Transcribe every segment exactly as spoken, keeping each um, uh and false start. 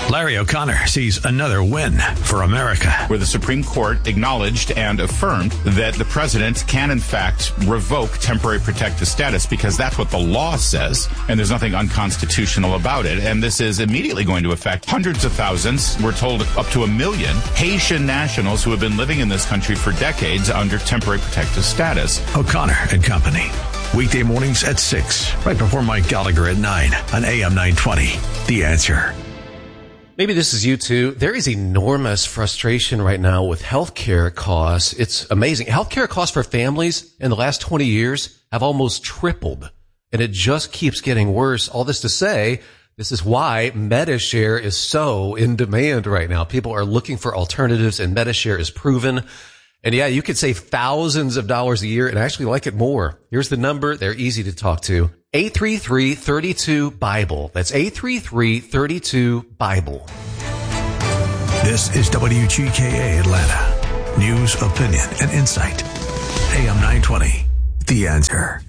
Larry O'Connor sees another win for America, where the Supreme Court acknowledged and affirmed that the president can, in fact, revoke temporary protected status because that's what the law says, and there's nothing unconstitutional about it. And this is immediately going to affect hundreds of thousands, we're told up to a million, Haitian nationals who have been living in this country for decades under temporary protected status. O'Connor and Company. Weekday mornings at six, right before Mike Gallagher at nine on A M nine twenty. The Answer. Maybe this is you too. There is enormous frustration right now with healthcare costs. It's amazing. Healthcare costs for families in the last twenty years have almost tripled, and it just keeps getting worse. All this to say, this is why MediShare is so in demand right now. People are looking for alternatives, and MediShare is proven. And yeah, you could save thousands of dollars a year and actually like it more. Here's the number. They're easy to talk to. eight three three, three two, BIBLE. That's eight three three, three two, BIBLE. This is W G K A Atlanta. News, opinion, and insight. A M nine twenty. The Answer.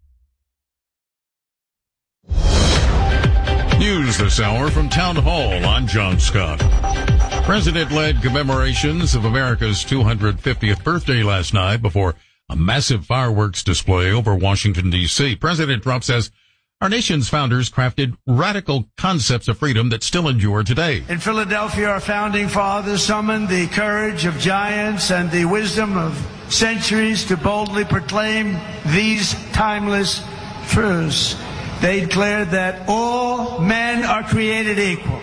News this hour from Town Hall. I'm John Scott. President-led commemorations of America's two hundred fiftieth birthday last night before a massive fireworks display over Washington, D C. President Trump says our nation's founders crafted radical concepts of freedom that still endure today. In Philadelphia, our founding fathers summoned the courage of giants and the wisdom of centuries to boldly proclaim these timeless truths. They declared that all men are created equal,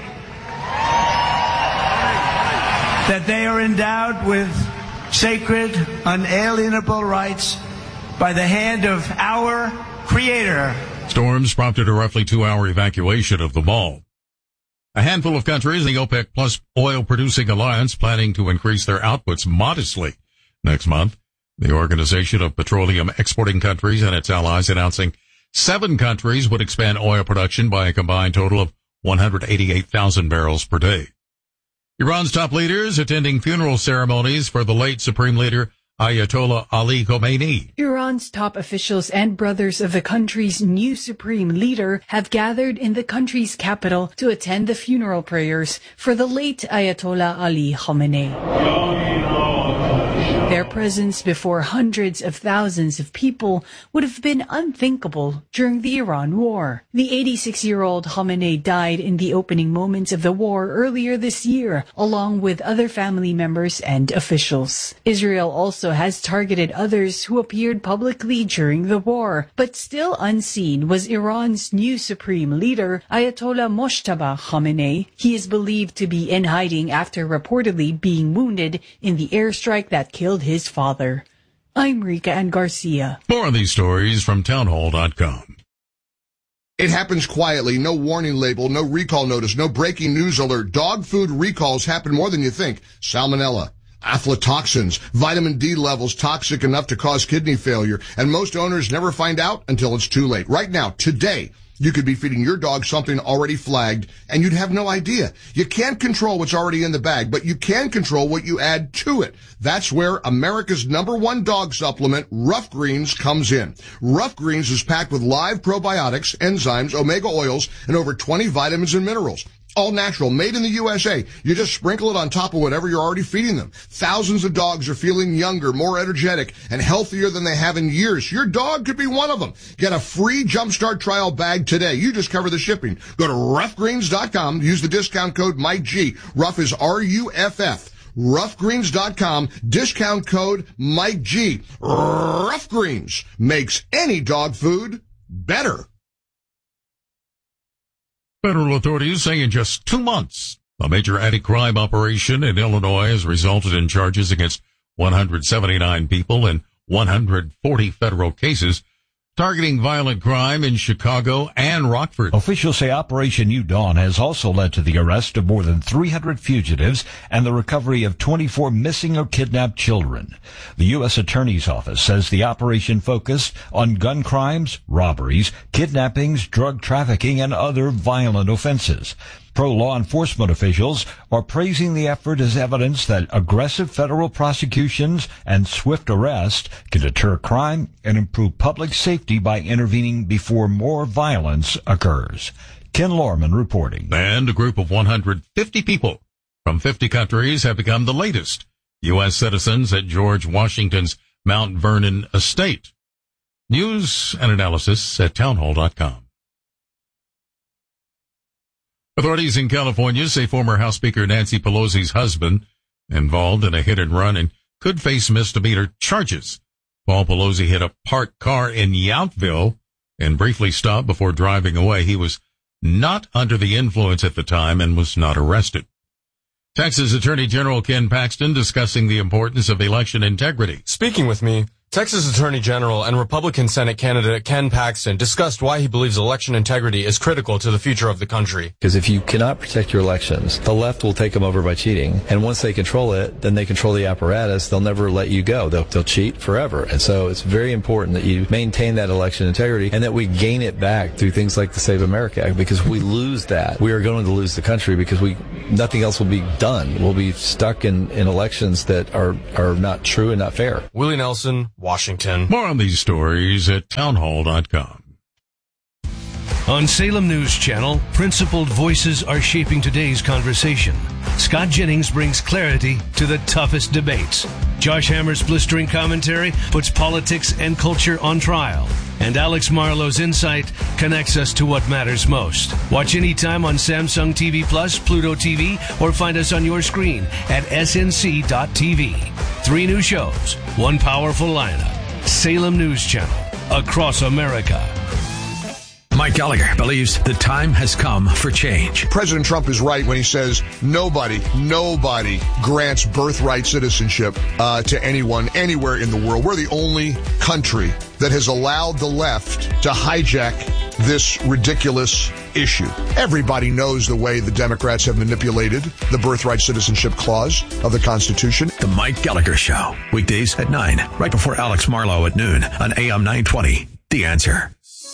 that they are endowed with sacred, unalienable rights by the hand of our Creator. Storms prompted a roughly two-hour evacuation of the mall. A handful of countries in the OPEC Plus oil-producing alliance planning to increase their outputs modestly next month. The Organization of Petroleum Exporting Countries and its allies announcing seven countries would expand oil production by a combined total of one hundred eighty-eight thousand barrels per day. Iran's top leaders attending funeral ceremonies for the late Supreme Leader Ayatollah Ali Khamenei. Iran's top officials and brothers of the country's new Supreme Leader have gathered in the country's capital to attend the funeral prayers for the late Ayatollah Ali Khamenei. Their presence before hundreds of thousands of people would have been unthinkable during the Iran war. The eighty-six-year-old Khamenei died in the opening moments of the war earlier this year, along with other family members and officials. Israel also has targeted others who appeared publicly during the war, but still unseen was Iran's new supreme leader, Ayatollah Mojtaba Khamenei. He is believed to be in hiding after reportedly being wounded in the airstrike that killed his father. I'm Rika Ann Garcia. More of these stories from townhall dot com. It happens quietly, no warning label, no recall notice, no breaking news alert. Dog food recalls happen more than you think. Salmonella, aflatoxins, vitamin D levels toxic enough to cause kidney failure, and most owners never find out until it's too late. Right now, today, you could be feeding your dog something already flagged, and you'd have no idea. You can't control what's already in the bag, but you can control what you add to it. That's where America's number one dog supplement, Rough Greens, comes in. Rough Greens is packed with live probiotics, enzymes, omega oils, and over twenty vitamins and minerals. All natural, made in the U S A. You just sprinkle it on top of whatever you're already feeding them. Thousands of dogs are feeling younger, more energetic, and healthier than they have in years. Your dog could be one of them. Get a free Jumpstart trial bag today. You just cover the shipping. Go to rough greens dot com. Use the discount code Mike G. Rough is R U F F. rough greens dot com. Discount code Mike G. Rough Greens makes any dog food better. Federal authorities say in just two months, a major anti-crime operation in Illinois has resulted in charges against one hundred seventy-nine people in one hundred forty federal cases, targeting violent crime in Chicago and Rockford. Officials say Operation New Dawn has also led to the arrest of more than three hundred fugitives and the recovery of twenty-four missing or kidnapped children. The U S Attorney's Office says the operation focused on gun crimes, robberies, kidnappings, drug trafficking, and other violent offenses. Pro-law enforcement officials are praising the effort as evidence that aggressive federal prosecutions and swift arrest can deter crime and improve public safety by intervening before more violence occurs. Ken Lorman reporting. And a group of one hundred fifty people from fifty countries have become the latest U S citizens at George Washington's Mount Vernon estate. News and analysis at townhall dot com. Authorities in California say former House Speaker Nancy Pelosi's husband involved in a hit and run and could face misdemeanor charges. Paul Pelosi hit a parked car in Yountville and briefly stopped before driving away. He was not under the influence at the time and was not arrested. Texas Attorney General Ken Paxton discussing the importance of election integrity. Speaking with me, Texas Attorney General and Republican Senate candidate Ken Paxton discussed why he believes election integrity is critical to the future of the country. Because if you cannot protect your elections, the left will take them over by cheating. And once they control it, then they control the apparatus. They'll never let you go. They'll, they'll cheat forever. And so it's very important that you maintain that election integrity and that we gain it back through things like the Save America Act. Because if we lose that, we are going to lose the country because we nothing else will be done. We'll be stuck in, in elections that are, are not true and not fair. Willie Nelson, Washington. More on these stories at townhall dot com. On Salem News Channel, principled voices are shaping today's conversation. Scott Jennings brings clarity to the toughest debates. Josh Hammer's blistering commentary puts politics and culture on trial. And Alex Marlowe's insight connects us to what matters most. Watch anytime on Samsung T V Plus, Pluto T V, or find us on your screen at S N C dot T V. Three new shows, one powerful lineup. Salem News Channel, across America. Mike Gallagher believes the time has come for change. President Trump is right when he says nobody, nobody grants birthright citizenship uh, to anyone anywhere in the world. We're the only country that has allowed the left to hijack this ridiculous issue. Everybody knows the way the Democrats have manipulated the birthright citizenship clause of the Constitution. The Mike Gallagher Show, weekdays at nine, right before Alex Marlowe at noon on A M nine twenty. The Answer.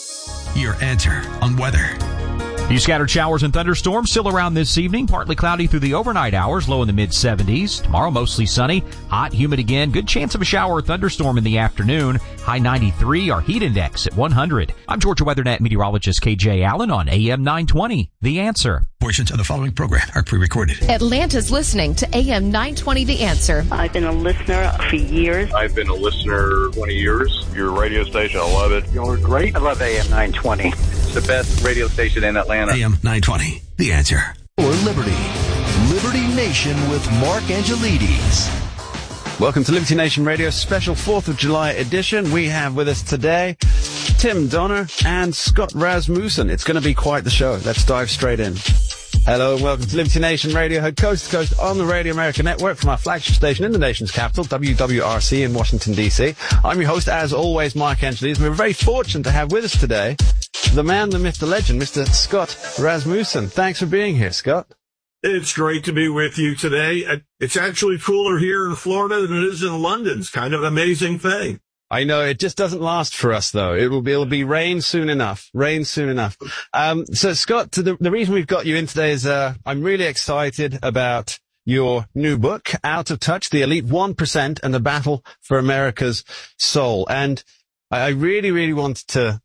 Your answer on weather. Few scattered showers and thunderstorms still around this evening. Partly cloudy through the overnight hours, low in the mid seventies. Tomorrow, mostly sunny, hot, humid again. Good chance of a shower or thunderstorm in the afternoon. High ninety-three, our heat index at one hundred. I'm Georgia WeatherNet meteorologist K J Allen on A M nine twenty. The Answer. Portions of the following program are pre-recorded. Atlanta's listening to A M nine twenty The Answer. I've been a listener for years. I've been a listener twenty years. Your radio station, I love it. You're great. I love A M nine twenty. It's the best radio station in Atlanta. A M nine twenty, The Answer. Or Liberty. Liberty Nation with Mark Angelides. Welcome to Liberty Nation Radio special fourth of July edition. We have with us today Tim Donner and Scott Rasmussen. It's going to be quite the show. Let's dive straight in. Hello and welcome to Liberty Nation Radio, heard coast to coast on the Radio America Network from our flagship station in the nation's capital, W W R C in Washington, D C. I'm your host, as always, Mark Angelides. We're very fortunate to have with us today the man, the myth, the legend, Mister Scott Rasmussen. Thanks for being here, Scott. It's great to be with you today. It's actually cooler here in Florida than it is in London. It's kind of an amazing thing. I know, it just doesn't last for us, though. It will be, it'll be rain soon enough. Rain soon enough. Um, so, Scott, the, the reason we've got you in today is uh, I'm really excited about your new book, Out of Touch, The Elite one percent and the Battle for America's Soul. And I really, really wanted to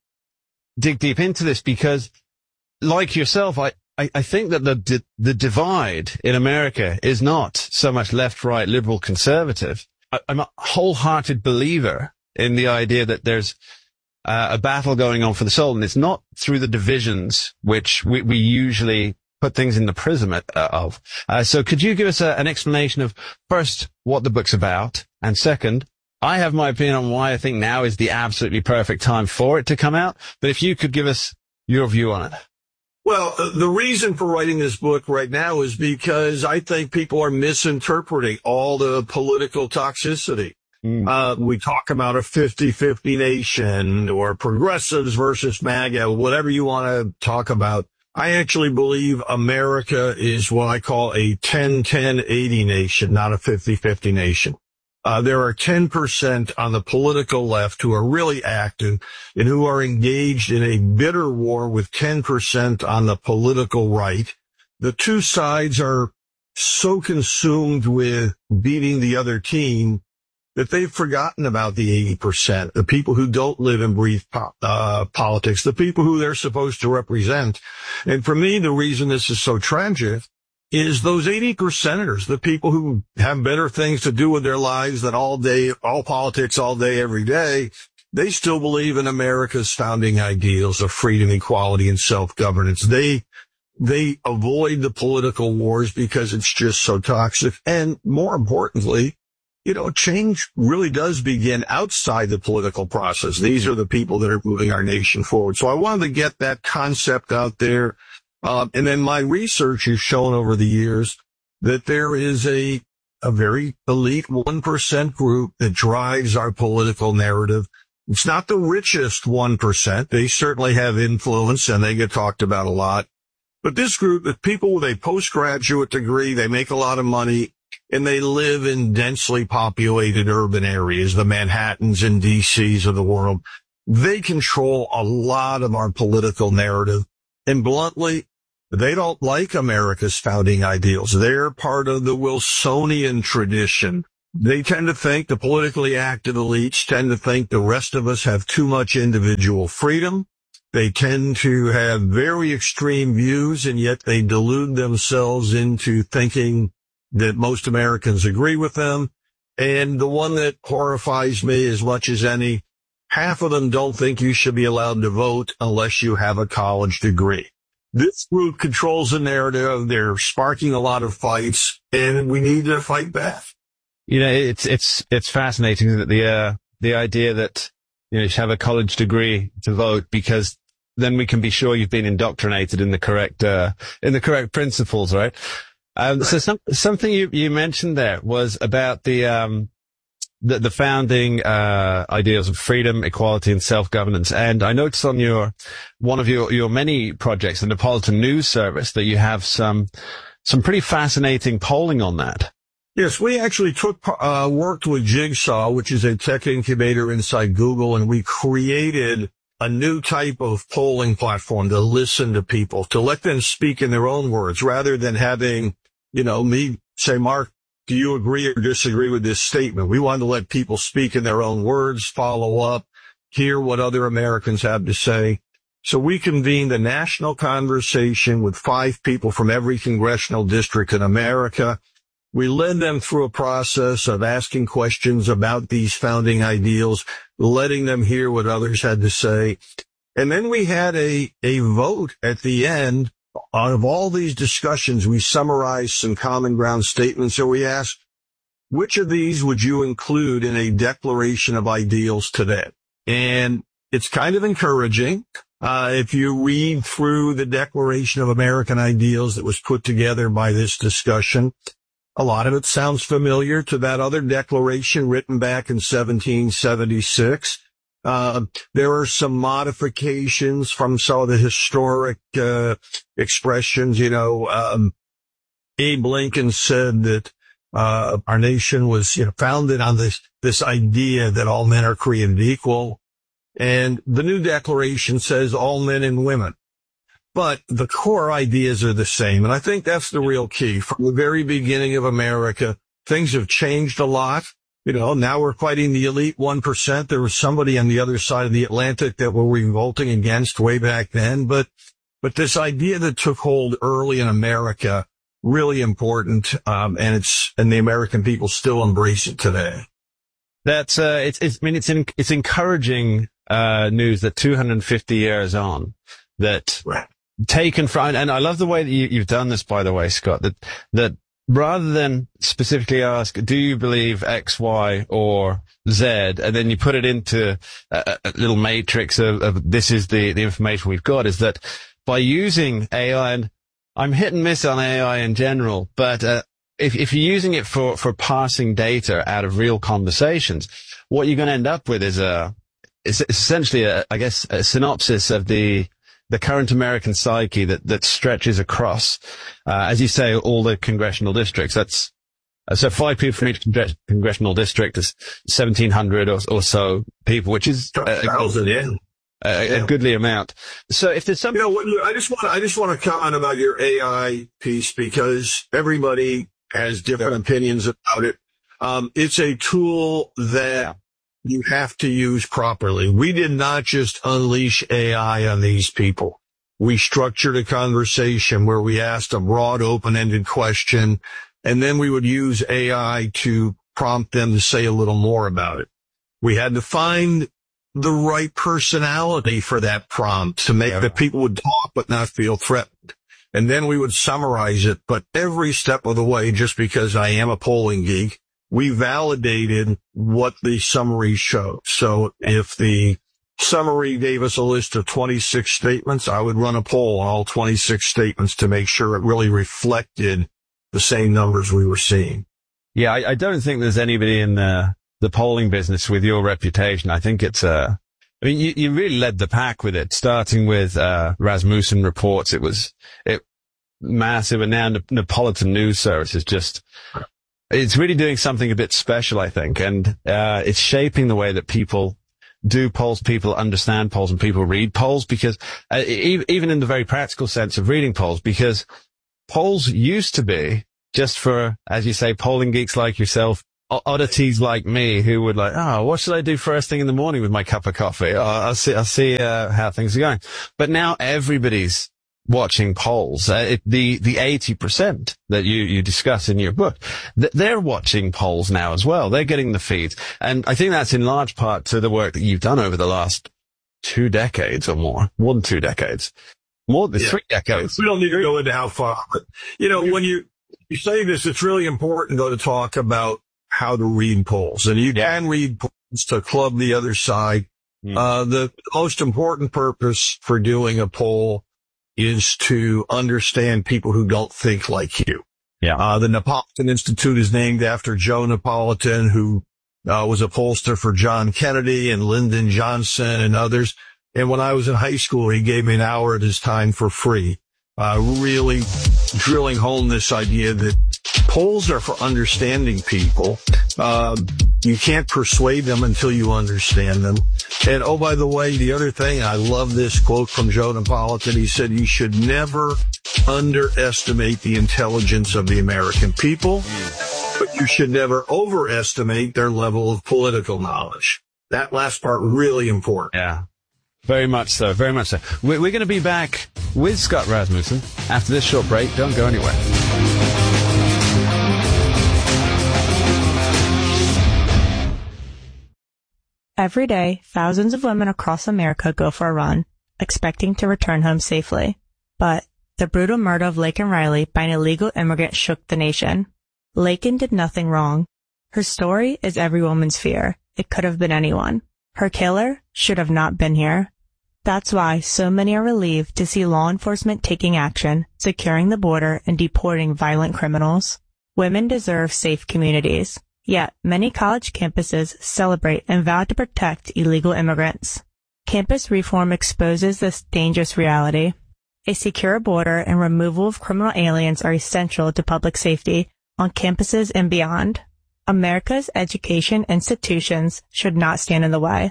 dig deep into this because, like yourself, I, I, I think that the, the divide in America is not so much left, right, liberal, conservative. I, I'm a wholehearted believer in the idea that there's uh, a battle going on for the soul, and it's not through the divisions which we, we usually put things in the prism at, uh, of. Uh, so could you give us a, an explanation of, first, what the book's about, and second, I have my opinion on why I think now is the absolutely perfect time for it to come out, but if you could give us your view on it. Well, uh, the reason for writing this book right now is because I think people are misinterpreting all the political toxicity. Mm. Uh, we talk about a fifty-fifty nation or progressives versus MAGA, whatever you want to talk about. I actually believe America is what I call a ten ten eighty nation, not a fifty-fifty nation. Uh, there are ten percent on the political left who are really active and who are engaged in a bitter war with ten percent on the political right. The two sides are so consumed with beating the other team that they've forgotten about the eighty percent, the people who don't live and breathe po- uh, politics, the people who they're supposed to represent. And for me, the reason this is so tragic is those eighty percenters, the people who have better things to do with their lives than all day, all politics all day, every day. They still believe in America's founding ideals of freedom, equality, and self-governance. They, they avoid the political wars because it's just so toxic. And more importantly, you know, change really does begin outside the political process. These are the people that are moving our nation forward. So I wanted to get that concept out there. Uh, and then my research has shown over the years that there is a, a very elite one percent group that drives our political narrative. It's not the richest one percent. They certainly have influence and they get talked about a lot. But this group of people with a postgraduate degree, they make a lot of money and they live in densely populated urban areas, the Manhattans and D Cs of the world. They control a lot of our political narrative. And bluntly, they don't like America's founding ideals. They're part of the Wilsonian tradition. They tend to think, the politically active elites tend to think the rest of us have too much individual freedom. They tend to have very extreme views, and yet they delude themselves into thinking that most Americans agree with them. And the one that horrifies me as much as any, half of them don't think you should be allowed to vote unless you have a college degree. This group controls the narrative. They're sparking a lot of fights, and we need to fight back. You know, it's, it's, it's fascinating that the, uh, the idea that, you know, you should have a college degree to vote because then we can be sure you've been indoctrinated in the correct, uh, in the correct principles, right? Um, so some, something you, you mentioned there was about the, um, the, the founding, uh, ideals of freedom, equality, and self-governance. And I noticed on your, one of your, your many projects, the Neapolitan News Service, that you have some, some pretty fascinating polling on that. Yes, we actually took, uh, worked with Jigsaw, which is a tech incubator inside Google, and we created a new type of polling platform to listen to people, to let them speak in their own words rather than having, you know, me say, Mark, do you agree or disagree with this statement? We wanted to let people speak in their own words, follow up, hear what other Americans have to say. So we convened a national conversation with five people from every congressional district in America. We led them through a process of asking questions about these founding ideals, letting them hear what others had to say. And then we had a, a vote at the end. Out of all these discussions, we summarized some common ground statements, and we asked, which of these would you include in a declaration of ideals today? And it's kind of encouraging. Uh, if you read through the Declaration of American Ideals that was put together by this discussion, a lot of it sounds familiar to that other declaration written back in seventeen seventy-six. Uh, there are some modifications from some of the historic, uh, expressions. You know, um, Abe Lincoln said that, uh, our nation was, you know, founded on this, this idea that all men are created equal. And the new declaration says all men and women. But the core ideas are the same. And I think that's the real key. From the very beginning of America, things have changed a lot. You know, now we're fighting the elite one percent. There was somebody on the other side of the Atlantic that we're revolting against way back then. But, but this idea that took hold early in America, really important. Um, and it's, and the American people still embrace it today. That's, uh, it's, it's, I mean, it's, in, it's encouraging, uh, news that two hundred fifty years on that, right. Taken from, and I love the way that you, you've done this, by the way, Scott, that, that rather than specifically ask, do you believe X, Y, or Z, and then you put it into a, a little matrix of, of this is the, the information we've got, is that by using A I, and I'm hit and miss on A I in general, but, uh, if, if you're using it for, for parsing data out of real conversations, what you're going to end up with is a, it's essentially a, I guess, a synopsis of the, the current American psyche that, that stretches across, uh, as you say, all the congressional districts. That's, uh, so five people from each con- congressional district is seventeen hundred or, or so people, which is a, a, a, a goodly amount. So if there's some, you know, I just want I just want to comment about your A I piece because everybody has different opinions about it. Um, it's a tool that you have to use properly. We did not just unleash A I on these people. We structured a conversation where we asked a broad, open-ended question, and then we would use A I to prompt them to say a little more about it. We had to find the right personality for that prompt to make yeah. that people would talk but not feel threatened. And then we would summarize it. But every step of the way, just because I am a polling geek, we validated what the summary showed. So if the summary gave us a list of twenty-six statements, I would run a poll on all twenty-six statements to make sure it really reflected the same numbers we were seeing. Yeah, I, I don't think there's anybody in the, the polling business with your reputation. I think it's, uh, I mean, you, you really led the pack with it, starting with, uh, Rasmussen reports. It was, it massive. And now Napolitan News Service is just, it's really doing something a bit special, I think. And, uh, it's shaping the way that people do polls, people understand polls, and people read polls, because, uh, e- even in the very practical sense of reading polls, because polls used to be just for, as you say, polling geeks like yourself, oddities like me who would like, oh, what should I do first thing in the morning with my cup of coffee? Oh, I'll see, I'll see, uh, how things are going. But now everybody's watching polls. Uh, it, the, the eighty percent that you, you discuss in your book, th- they're watching polls now as well. They're getting the feeds. And I think that's in large part to the work that you've done over the last two decades or more, more than two decades, more than yeah. three decades. We don't need to go into how far, but you know, when you, you say this, it's really important though to talk about how to read polls. And you can read polls to club the other side. Mm. Uh, the most important purpose for doing a poll is to understand people who don't think like you. Yeah. Uh, the Napolitan Institute is named after Joe Napolitan, who uh, was a pollster for John Kennedy and Lyndon Johnson and others. And when I was in high school, he gave me an hour at his time for free, uh, really drilling home this idea that polls are for understanding people. Um, you can't persuade them until you understand them. And oh, by the way, the other thing, I love this quote from Joe Napolitan. He said, you should never underestimate the intelligence of the American people, but you should never overestimate their level of political knowledge. That last part, really important. Yeah. Very much so, very much so. We're, we're going to be back with Scott Rasmussen after this short break. Don't go anywhere. Every day, thousands of women across America go for a run, expecting to return home safely. But the brutal murder of Laken Riley by an illegal immigrant shook the nation. Laken did nothing wrong. Her story is every woman's fear. It could have been anyone. Her killer should have not been here. That's why so many are relieved to see law enforcement taking action, securing the border, and deporting violent criminals. Women deserve safe communities. Yet, many college campuses celebrate and vow to protect illegal immigrants. Campus reform exposes this dangerous reality. A secure border and removal of criminal aliens are essential to public safety on campuses and beyond. America's education institutions should not stand in the way.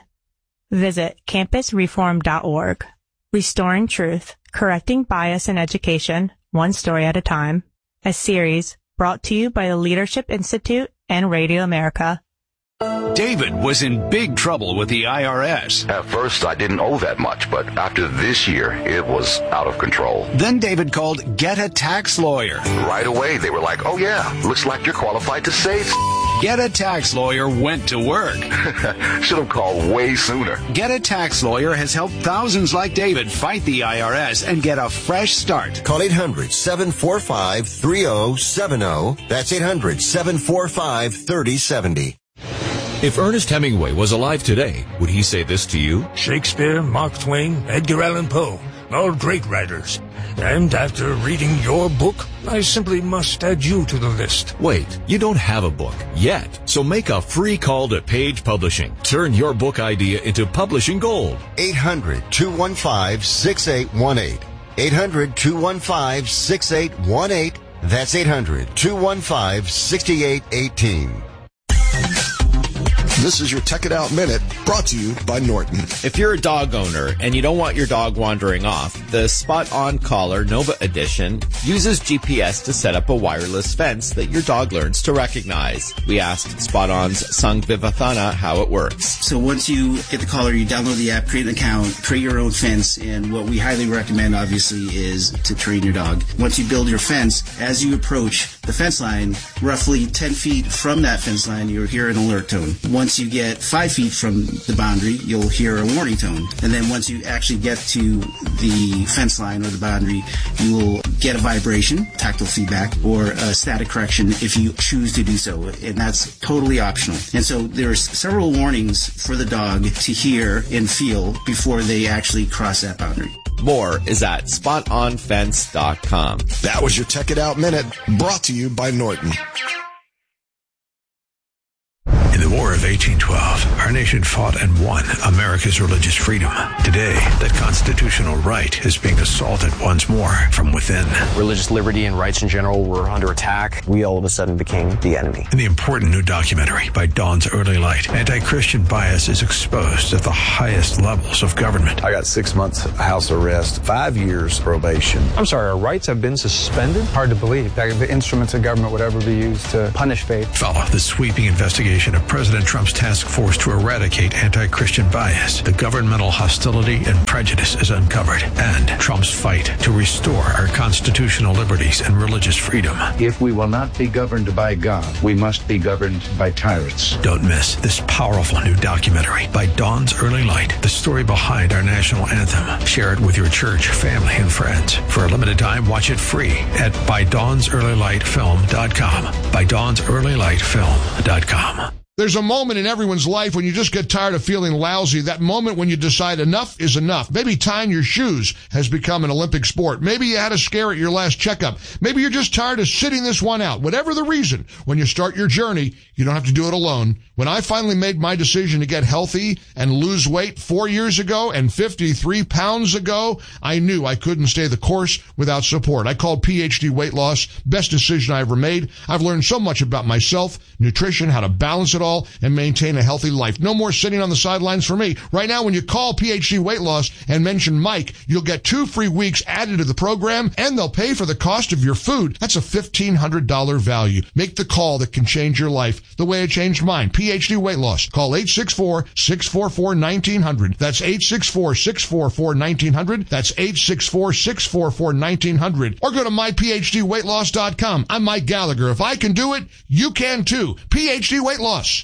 Visit campus reform dot org. Restoring Truth, Correcting Bias in Education, One Story at a Time. A series brought to you by the Leadership Institute and Radio America. David was in big trouble with the I R S. At first, I didn't owe that much, but after this year, it was out of control. Then David called Get a Tax Lawyer. Right away, they were like, oh yeah, looks like you're qualified to save. Get a Tax Lawyer went to work. Should have called way sooner. Get a Tax Lawyer has helped thousands like David fight the I R S and get a fresh start. Call eight hundred, seven four five, three oh seven oh. That's eight hundred, seven four five, three oh seven oh. If Ernest Hemingway was alive today, would he say this to you? Shakespeare, Mark Twain, Edgar Allan Poe, all great writers. And after reading your book, I simply must add you to the list. Wait, you don't have a book yet, so make a free call to Page Publishing. Turn your book idea into publishing gold. eight hundred, two one five, six eight one eight. eight hundred, two one five, six eight one eight. That's eight hundred, two one five, six eight one eight. This is your Tech It Out Minute, brought to you by Norton. If you're a dog owner and you don't want your dog wandering off, the Spot On Collar Nova Edition uses G P S to set up a wireless fence that your dog learns to recognize. We asked Spot On's Sung Vivathana how it works. So once you get the collar, you download the app, create an account, create your own fence, and what we highly recommend, obviously, is to train your dog. Once you build your fence, as you approach the fence line, roughly ten feet from that fence line, you'll hear an alert tone. Once you get five feet from the boundary, you'll hear a warning tone. And then once you actually get to the fence line or the boundary, you will get a vibration, tactile feedback, or a static correction if you choose to do so. And that's totally optional. And so there's several warnings for the dog to hear and feel before they actually cross that boundary. More is at spot on fence dot com. That was your Tech It Out Minute, brought to you by Norton. In the War of eighteen twelve, our nation fought and won America's religious freedom. Today, that constitutional right is being assaulted once more from within. Religious liberty and rights in general were under attack. We all of a sudden became the enemy. In the important new documentary by Dawn's Early Light, anti-Christian bias is exposed at the highest levels of government. I got six months house arrest, five years probation. I'm sorry, our rights have been suspended? Hard to believe that the instruments of government would ever be used to punish faith. Follow the sweeping investigation of President Trump's task force to eradicate anti-Christian bias. The governmental hostility and prejudice is uncovered, and Trump's fight to restore our constitutional liberties and religious freedom. If we will not be governed by God, we must be governed by tyrants. Don't miss this powerful new documentary by Dawn's Early Light, the story behind our national anthem. Share it with your church, family, and friends. For a limited time, watch it free at by dawns early light film dot com. by dawns early light film dot com. There's a moment in everyone's life when you just get tired of feeling lousy. That moment when you decide enough is enough. Maybe tying your shoes has become an Olympic sport. Maybe you had a scare at your last checkup. Maybe you're just tired of sitting this one out. Whatever the reason, when you start your journey, you don't have to do it alone. When I finally made my decision to get healthy and lose weight four years ago and fifty-three pounds ago, I knew I couldn't stay the course without support. I called P H D Weight Loss. Best decision I ever made. I've learned so much about myself, nutrition, how to balance it all, and maintain a healthy life. No more sitting on the sidelines for me. Right now, when you call P H D Weight Loss and mention Mike, you'll get two free weeks added to the program, and they'll pay for the cost of your food. That's a fifteen hundred dollars value. Make the call that can change your life the way it changed mine. P H D Weight Loss. Call eight six four, six four four, one nine zero zero. That's eight six four, six four four, one nine zero zero. That's eight six four, six four four, one nine zero zero. Or go to my p h d weight loss dot com. I'm Mike Gallagher. If I can do it, you can too. P H D Weight Loss.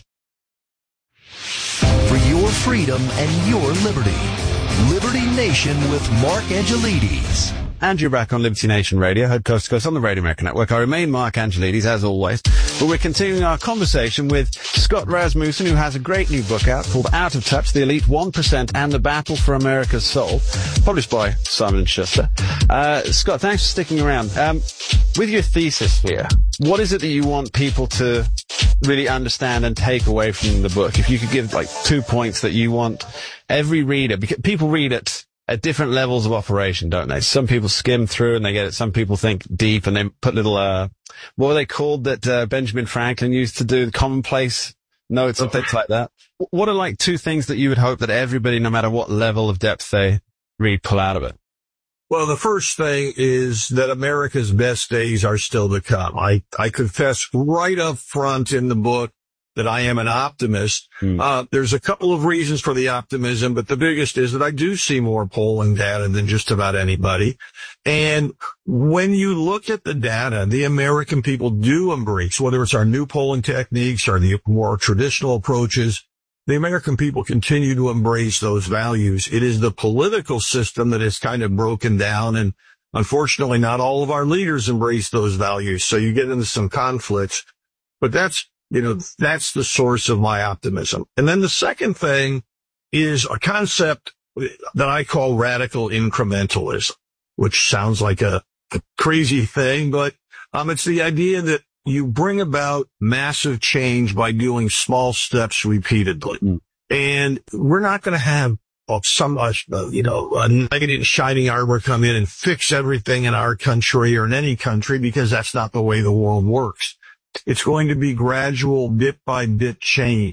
For your freedom and your liberty. Liberty Nation with Mark Angelides. And you're back on Liberty Nation Radio, heard coast to coast on the Radio America Network. I remain Mark Angelides, as always. But we're continuing our conversation with Scott Rasmussen, who has a great new book out called Out of Touch, The Elite one percent and the Battle for America's Soul, published by Simon and Schuster. Uh, Scott, thanks for sticking around. Um, with your thesis here, what is it that you want people to really understand and take away from the book? If you could give like two points that you want every reader, because people read it at different levels of operation, don't they? Some people skim through and they get it. Some people think deep and they put little, uh, what were they called that, uh, Benjamin Franklin used to do? Commonplace notes and things like that. What are like two things that you would hope that everybody, no matter what level of depth they read, pull out of it? Well, the first thing is that America's best days are still to come. I, I confess right up front in the book that I am an optimist. Hmm. Uh, there's a couple of reasons for the optimism, but the biggest is that I do see more polling data than just about anybody. And when you look at the data, the American people do embrace, whether it's our new polling techniques or the more traditional approaches, the American people continue to embrace those values. It is the political system that is kind of broken down, and unfortunately not all of our leaders embrace those values. So you get into some conflicts, but that's, you know, that's the source of my optimism. And then the second thing is a concept that I call radical incrementalism, which sounds like a, a crazy thing, but um, it's the idea that you bring about massive change by doing small steps repeatedly. Mm. And we're not going to have uh, some, uh, you know, a knight in shining armor come in and fix everything in our country or in any country, because that's not the way the world works. It's going to be gradual, bit by bit change.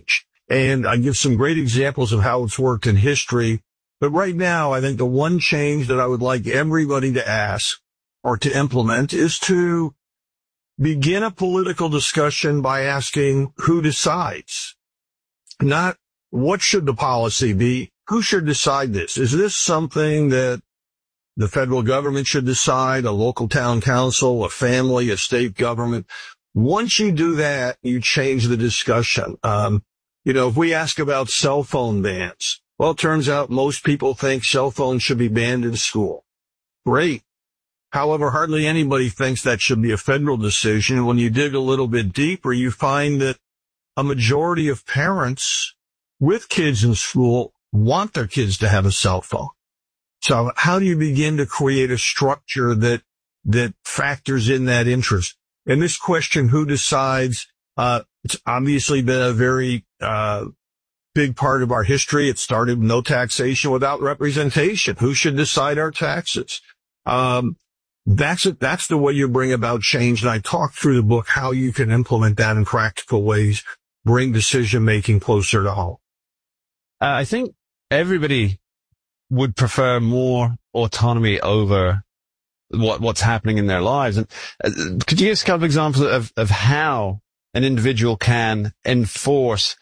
And I give some great examples of how it's worked in history. But right now, I think the one change that I would like everybody to ask or to implement is to begin a political discussion by asking who decides. Not what should the policy be, who should decide this? Is this something that the federal government should decide, a local town council, a family, a state government? Once you do that, you change the discussion. Um, you know, if we ask about cell phone bans, well, it turns out most people think cell phones should be banned in school. Great. However, hardly anybody thinks that should be a federal decision. When you dig a little bit deeper, you find that a majority of parents with kids in school want their kids to have a cell phone. So how do you begin to create a structure that, that factors in that interest? And this question, who decides, uh, it's obviously been a very, uh, big part of our history. It started with no taxation without representation. Who should decide our taxes? Um, that's it. That's the way you bring about change. And I talk through the book how you can implement that in practical ways, bring decision making closer to home. Uh, I think everybody would prefer more autonomy over what, what's happening in their lives. And uh, could you give us a couple of examples of, of how an individual can enforce,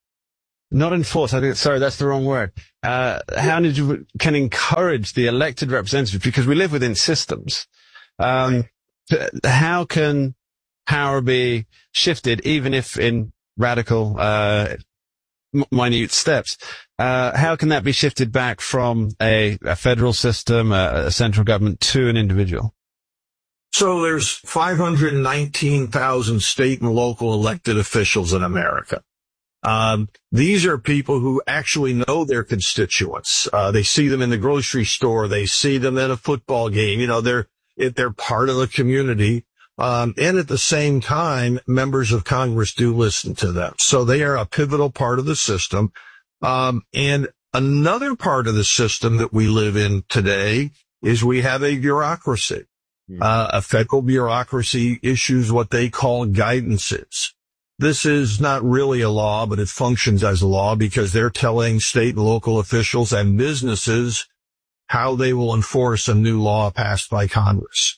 not enforce, I think, sorry, that's the wrong word. Uh, how an individual can encourage the elected representatives, because we live within systems. Um, how can power be shifted, even if in radical, uh, minute steps? Uh, how can that be shifted back from a, a federal system, a, a central government, to an individual? So there's five hundred nineteen thousand state and local elected officials in America. Um, these are people who actually know their constituents. Uh, they see them in the grocery store. They see them at a football game. You know, they're, they're part of the community. Um, and at the same time, members of Congress do listen to them. So they are a pivotal part of the system. Um, and another part of the system that we live in today is we have a bureaucracy. Uh, a federal bureaucracy issues what they call guidances. This is not really a law, but it functions as a law because they're telling state and local officials and businesses how they will enforce a new law passed by Congress.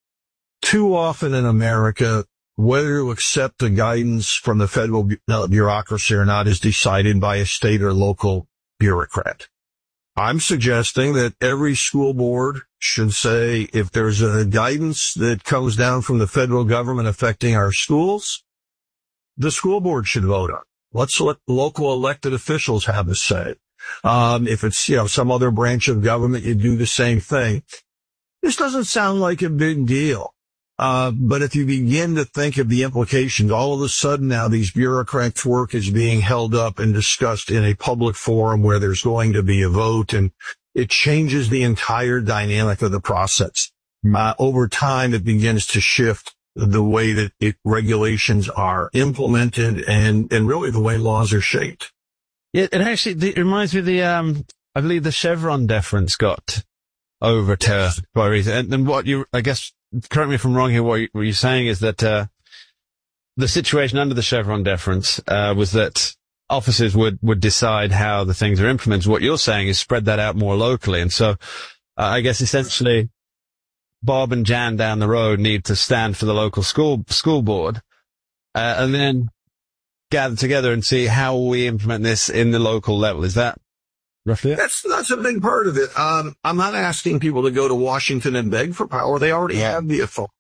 Too often in America, whether to accept the guidance from the federal bu- bureaucracy or not is decided by a state or local bureaucrat. I'm suggesting that every school board should say, if there's a guidance that comes down from the federal government affecting our schools, the school board should vote on it. Let's let local elected officials have a say. Um, if it's, you know, some other branch of government, you do the same thing. This doesn't sound like a big deal. Uh, but if you begin to think of the implications, all of a sudden now these bureaucrats' work is being held up and discussed in a public forum where there's going to be a vote, and it changes the entire dynamic of the process. Uh, over time, it begins to shift the way that it, regulations are implemented and, and really the way laws are shaped. Yeah, it actually, it reminds me of the, um, I believe the Chevron deference got overturned yes. by reason. And, and what you, I guess, correct me if I'm wrong here, what, you, what you're saying is that, uh, the situation under the Chevron deference, uh, was that officers would, would decide how the things are implemented. What you're saying is spread that out more locally. And so, uh, I guess essentially Bob and Jan down the road need to stand for the local school, school board, uh, and then gather together and see how we implement this in the local level. Is that roughly it? That's, that's a big part of it. Um, I'm not asking people to go to Washington and beg for power. They already have the authority.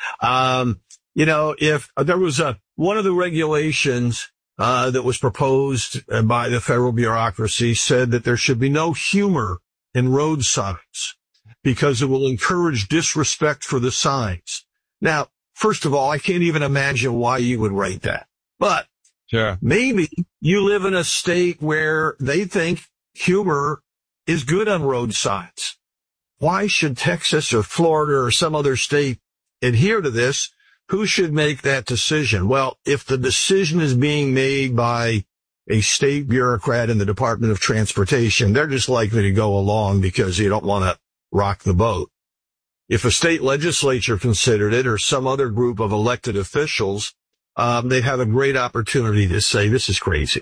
Um, you know, if there was a, one of the regulations, uh, that was proposed by the federal bureaucracy said that there should be no humor in road signs because it will encourage disrespect for the signs. Now, first of all, I can't even imagine why you would write that, but sure, maybe you live in a state where they think humor is good on road signs. Why should Texas or Florida or some other state adhere to this? Who should make that decision? Well, if the decision is being made by a state bureaucrat in the Department of Transportation, they're just likely to go along because you don't want to rock the boat. If a state legislature considered it or some other group of elected officials, um, they have a great opportunity to say, this is crazy.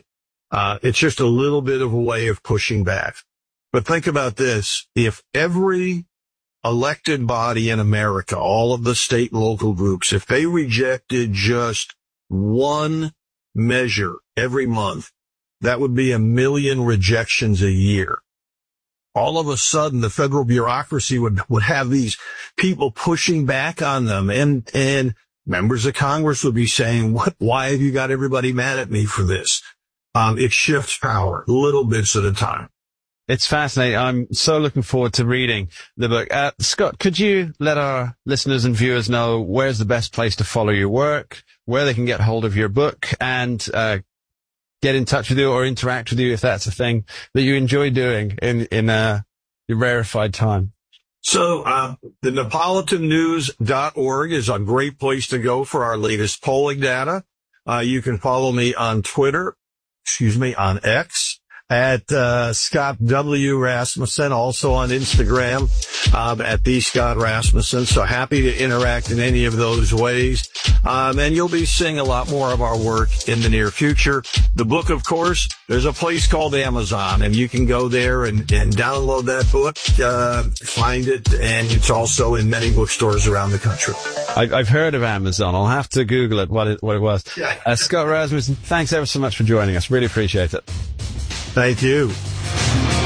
Uh, it's just a little bit of a way of pushing back. But think about this. If every elected body in America, all of the state and local groups, if they rejected just one measure every month, that would be a million rejections a year. All of a sudden, the federal bureaucracy would, would have these people pushing back on them, and, and members of Congress would be saying, what, why have you got everybody mad at me for this? Um, it shifts power little bits at a time. It's fascinating. I'm so looking forward to reading the book. Uh, Scott, could you let our listeners and viewers know where's the best place to follow your work, where they can get hold of your book, and uh get in touch with you or interact with you if that's a thing that you enjoy doing in, in uh, your rarefied time? So, uh, the Napolitan News dot org is a great place to go for our latest polling data. Uh, you can follow me on Twitter, excuse me, on X, at uh Scott W. Rasmussen, also on Instagram um, at the Scott Rasmussen. So happy to interact in any of those ways. Um, and you'll be seeing a lot more of our work in the near future. The book, of course, there's a place called Amazon, and you can go there and, and download that book, uh, find it, and it's also in many bookstores around the country. I, I've heard of Amazon. I'll have to Google it, what it, what it was. Yeah. Uh, Scott Rasmussen, thanks ever so much for joining us. Really appreciate it. Thank you.